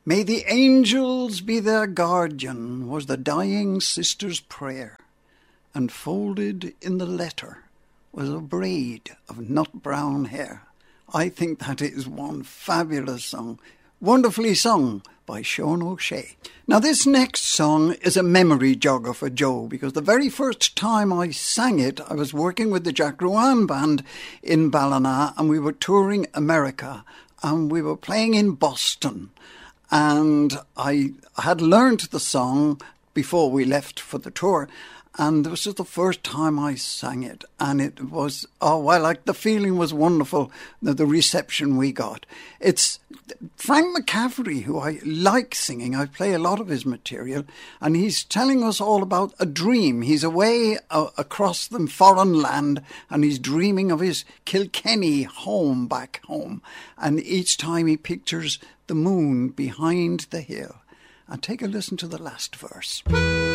May the angels be their guardian was the dying sister's prayer, and folded in the letter was a braid of nut-brown hair. I think that is one fabulous song, wonderfully sung by Sean O'Shea. Now this next song is a memory jogger for Joe, because the very first time I sang it, I was working with the Jack Ruane Band in Ballina, and we were touring America, and we were playing in Boston. And I had learned the song before we left for the tour, and it was just the first time I sang it, and it was, the feeling was wonderful, the reception we got. It's Frank McCaffrey, who I like singing. I play a lot of his material, and he's telling us all about a dream. He's away across the foreign land, and he's dreaming of his Kilkenny home back home, and each time he pictures the moon behind the hill. And take a listen to the last verse.